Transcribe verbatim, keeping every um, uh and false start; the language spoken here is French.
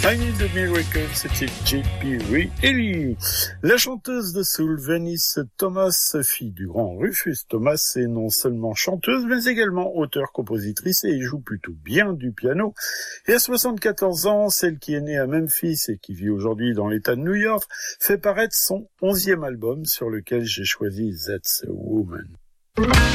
I Need a Miracle, c'était J P Reilly. La chanteuse de soul, Venice Thomas, fille du grand Rufus Thomas, est non seulement chanteuse, mais également auteure-compositrice et joue plutôt bien du piano. Et à soixante-quatorze ans, celle qui est née à Memphis et qui vit aujourd'hui dans l'État de New York, fait paraître son onzième album sur lequel j'ai choisi That's a Woman.